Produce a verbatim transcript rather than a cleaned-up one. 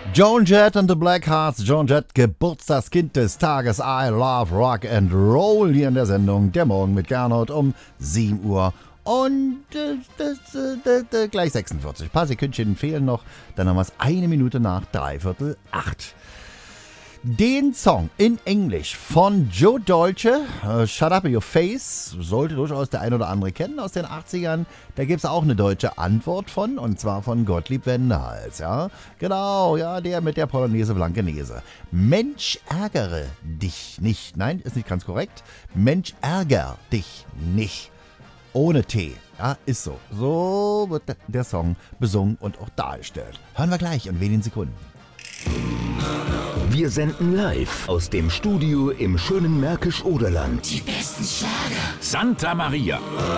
Joan Jett and the Blackhearts. Joan Jett, Geburtstagskind des Tages. I love Rock and Roll hier in der Sendung Der Morgen mit Gernot um sieben Uhr und äh, das, äh, das, äh, gleich sechsundvierzig. Ein paar Sekündchen fehlen noch. Dann haben wir es eine Minute nach dreiviertel acht. Den Song in Englisch von Joe Dolce, uh, Shut Up Your Face, sollte durchaus der ein oder andere kennen aus den achtzigern. Da gibt es auch eine deutsche Antwort von, und zwar von Gottlieb Wendehals. Ja? Genau, ja, der mit der Polonaise Blankenese. Mensch, ärgere dich nicht. Nein, ist nicht ganz korrekt. Mensch, ärger dich nicht. Ohne T. Ja, ist so. So wird der Song besungen und auch dargestellt. Hören wir gleich in wenigen Sekunden. Wir senden live aus dem Studio im schönen Märkisch-Oderland. Die besten Schlager. Santa Maria.